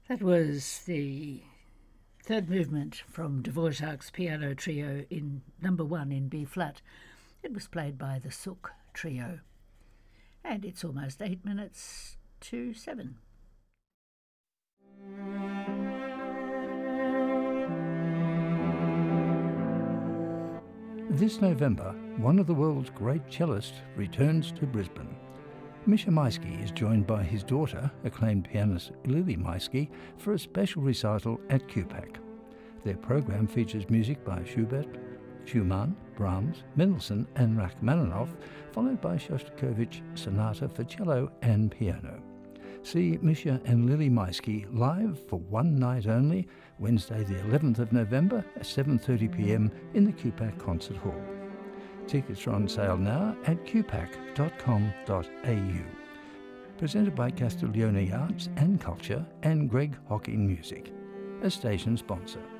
That was the third movement from Dvorak's piano trio in number 1 in B flat. It was played by the Sook Trio. And it's almost 8 minutes to 7. This November, one of the world's great cellists returns to Brisbane. Misha Maisky is joined by his daughter, acclaimed pianist Lily Maisky, for a special recital at QPAC. Their program features music by Schubert, Schumann, Brahms, Mendelssohn and Rachmaninoff, followed by Shostakovich Sonata for cello and piano. See Misha and Lily Maisky live for one night only, Wednesday the 11th of November at 7:30 p.m. in the QPAC Concert Hall. Tickets are on sale now at qpac.com.au. Presented by Castiglione Arts and Culture and Greg Hocking Music, a station sponsor.